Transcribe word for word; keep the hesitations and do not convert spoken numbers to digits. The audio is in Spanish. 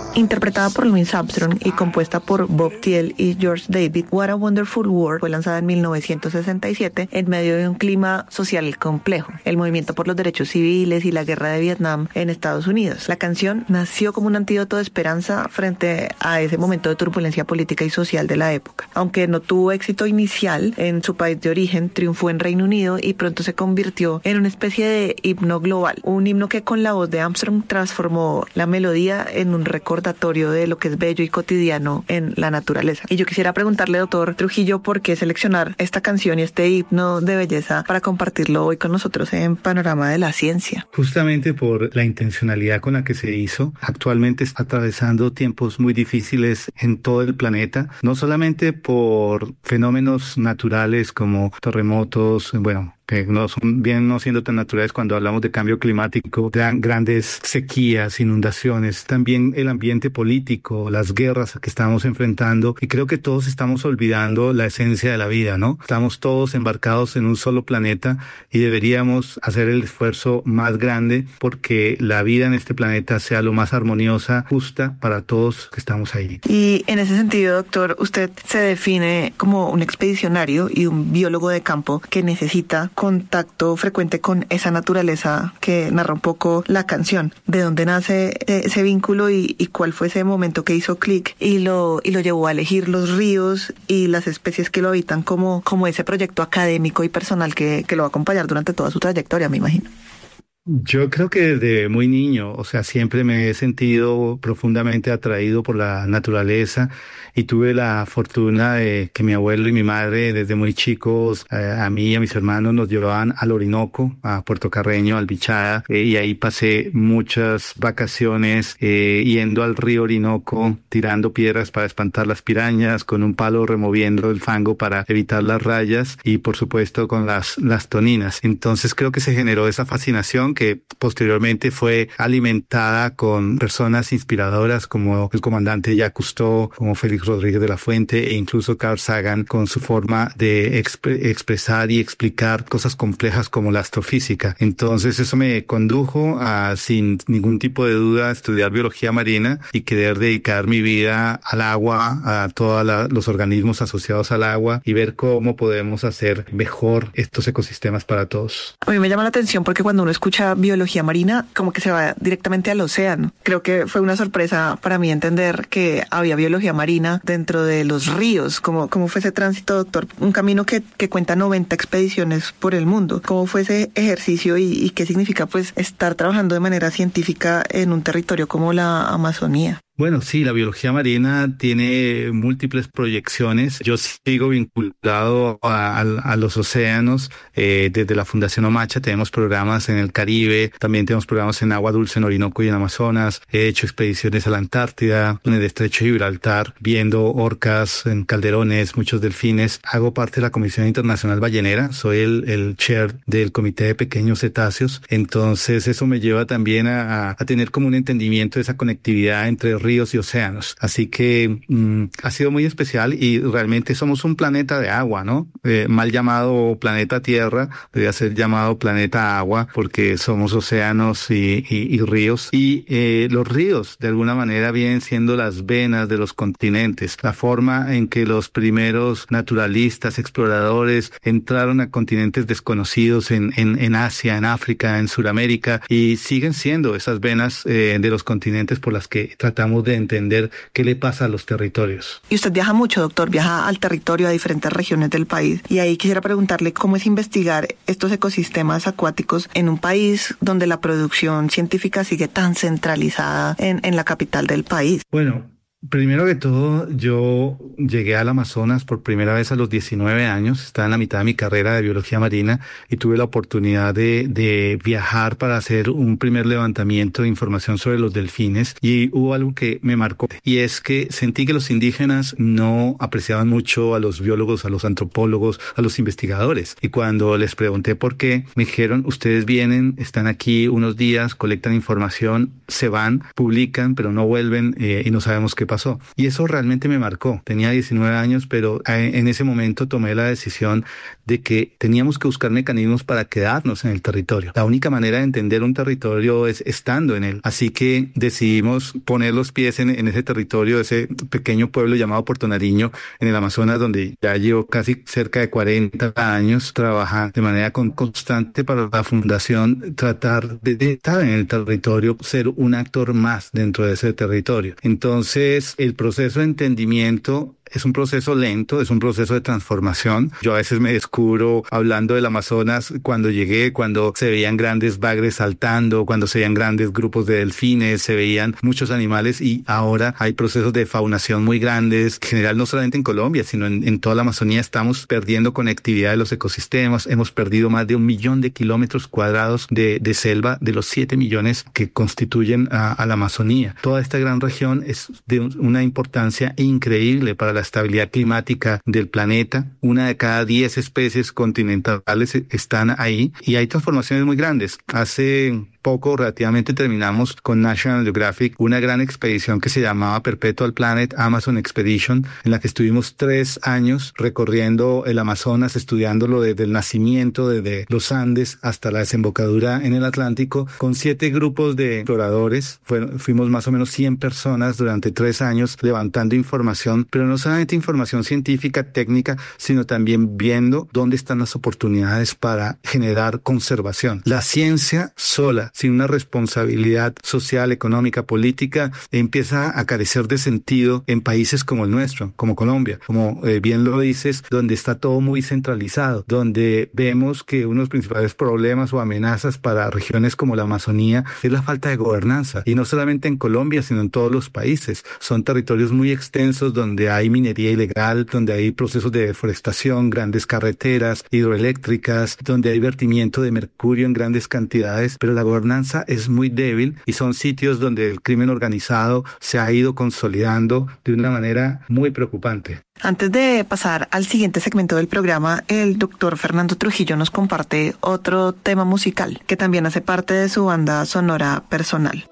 Interpretada por Louis Armstrong y compuesta por Bob Thiele y George David, What a Wonderful World fue lanzada en mil novecientos sesenta y siete en medio de un clima social complejo, el movimiento por los derechos civiles y la guerra de Vietnam en Estados Unidos. La canción nació como un antídoto de esperanza frente a ese momento de turbulencia política y social de la época. Aunque no tuvo éxito inicial en su país de origen, triunfó en Reino Unido y pronto se convirtió en una especie de himno global, un himno que con la voz de Armstrong transformó la melodía en un recordatorio de lo que es bello y cotidiano en la naturaleza. Y yo quisiera preguntarle, doctor Trujillo, ¿por qué seleccionar esta canción y este himno de belleza para compartirlo hoy con nosotros en Panorama de la Ciencia? Justamente por la intencionalidad con la que se hizo. Actualmente está atravesando tiempos muy difíciles en todo el planeta, no solamente por fenómenos naturales como terremotos, bueno, que no son bien no siendo tan naturales cuando hablamos de cambio climático, de grandes sequías, inundaciones, también el ambiente político, las guerras que estamos enfrentando, y creo que todos estamos olvidando la esencia de la vida, ¿no? Estamos todos embarcados en un solo planeta y deberíamos hacer el esfuerzo más grande porque la vida en este planeta sea lo más armoniosa, justa para todos que estamos ahí. Y en ese sentido, doctor, usted se define como un expedicionario y un biólogo de campo que necesita contacto frecuente con esa naturaleza que narra un poco la canción. ¿De dónde nace ese vínculo y, y cuál fue ese momento que hizo clic y lo y lo llevó a elegir los ríos y las especies que lo habitan como, como ese proyecto académico y personal que, que lo va a acompañar durante toda su trayectoria, me imagino? Yo creo que desde muy niño, o sea, siempre me he sentido profundamente atraído por la naturaleza y tuve la fortuna de que mi abuelo y mi madre desde muy chicos, eh, a mí y a mis hermanos nos llevaban al Orinoco, a Puerto Carreño, al Bichada, eh, y ahí pasé muchas vacaciones eh, yendo al río Orinoco, tirando piedras para espantar las pirañas, con un palo removiendo el fango para evitar las rayas y por supuesto con las, las toninas. Entonces creo que se generó esa fascinación que posteriormente fue alimentada con personas inspiradoras como el comandante Jacques Cousteau, como Félix Rodríguez de la Fuente e incluso Carl Sagan con su forma de exp- expresar y explicar cosas complejas como la astrofísica. Entonces eso me condujo a, sin ningún tipo de duda, estudiar biología marina y querer dedicar mi vida al agua, a todos la, los organismos asociados al agua y ver cómo podemos hacer mejor estos ecosistemas para todos. A mí me llama la atención porque cuando uno escucha biología marina, como que se va directamente al océano. Creo que fue una sorpresa para mí entender que había biología marina dentro de los ríos. ¿Cómo, cómo fue ese tránsito, doctor? Un camino que, que cuenta noventa expediciones por el mundo. ¿Cómo fue ese ejercicio y, y qué significa pues estar trabajando de manera científica en un territorio como la Amazonía? Bueno, sí, la biología marina tiene múltiples proyecciones. Yo sigo vinculado a, a, a los océanos. Eh, desde la Fundación Omacha tenemos programas en el Caribe, también tenemos programas en agua dulce en Orinoco y en Amazonas. He hecho expediciones a la Antártida, en el Estrecho de Gibraltar, viendo orcas en calderones, muchos delfines. Hago parte de la Comisión Internacional Ballenera, soy el, el chair del Comité de Pequeños Cetáceos. Entonces eso me lleva también a, a tener como un entendimiento de esa conectividad entre ríos ríos y océanos. Así que mmm, ha sido muy especial y realmente somos un planeta de agua, ¿no? Eh, mal llamado planeta Tierra, debería ser llamado planeta agua porque somos océanos y, y, y ríos. Y eh, los ríos de alguna manera vienen siendo las venas de los continentes. La forma en que los primeros naturalistas, exploradores entraron a continentes desconocidos en, en, en Asia, en África, en Sudamérica y siguen siendo esas venas eh, de los continentes por las que tratamos de entender qué le pasa a los territorios. Y usted viaja mucho, doctor, viaja al territorio, a diferentes regiones del país. Y ahí quisiera preguntarle cómo es investigar estos ecosistemas acuáticos en un país donde la producción científica sigue tan centralizada en, en la capital del país. Bueno, primero que todo, yo llegué al Amazonas por primera vez a los diecinueve años, estaba en la mitad de mi carrera de biología marina y tuve la oportunidad de, de viajar para hacer un primer levantamiento de información sobre los delfines y hubo algo que me marcó y es que sentí que los indígenas no apreciaban mucho a los biólogos, a los antropólogos, a los investigadores y cuando les pregunté por qué, me dijeron, ustedes vienen, están aquí unos días, colectan información, se van, publican, pero no vuelven eh, y no sabemos qué pasó. Y eso realmente me marcó. Tenía diecinueve años, pero en ese momento tomé la decisión de que teníamos que buscar mecanismos para quedarnos en el territorio. La única manera de entender un territorio es estando en él. Así que decidimos poner los pies en, en ese territorio, ese pequeño pueblo llamado Puerto Nariño, en el Amazonas, donde ya llevo casi cerca de cuarenta años trabajando de manera con, constante para la fundación, tratar de, de estar en el territorio, ser un actor más dentro de ese territorio. Entonces, el proceso de entendimiento es un proceso lento, es un proceso de transformación. Yo a veces me descubro hablando del Amazonas cuando llegué, cuando se veían grandes bagres saltando, cuando se veían grandes grupos de delfines, se veían muchos animales, y ahora hay procesos de faunación muy grandes. En general, no solamente en Colombia, sino en, en toda la Amazonía estamos perdiendo conectividad de los ecosistemas. Hemos perdido más de un millón de kilómetros cuadrados de, de selva de los siete millones que constituyen a, a la Amazonía. Toda esta gran región es de una importancia increíble para la estabilidad climática del planeta. Una de cada diez especies continentales están ahí y hay transformaciones muy grandes. Hace poco, relativamente, terminamos con National Geographic una gran expedición que se llamaba Perpetual Planet Amazon Expedition, en la que estuvimos tres años recorriendo el Amazonas, estudiándolo desde el nacimiento, desde los Andes hasta la desembocadura en el Atlántico, con siete grupos de exploradores. Fueron, fuimos más o menos cien personas durante tres años levantando información, pero no solamente información científica, técnica, sino también viendo dónde están las oportunidades para generar conservación. La ciencia sola, sin una responsabilidad social, económica, política, empieza a carecer de sentido en países como el nuestro, como Colombia, como eh, bien lo dices, donde está todo muy centralizado, donde vemos que uno de los principales problemas o amenazas para regiones como la Amazonía es la falta de gobernanza, y no solamente en Colombia, sino en todos los países. Son territorios muy extensos donde hay minería ilegal, donde hay procesos de deforestación, grandes carreteras hidroeléctricas, donde hay vertimiento de mercurio en grandes cantidades, pero la gobernanza es muy débil y son sitios donde el crimen organizado se ha ido consolidando de una manera muy preocupante. Antes de pasar al siguiente segmento del programa, el doctor Fernando Trujillo nos comparte otro tema musical que también hace parte de su banda sonora personal.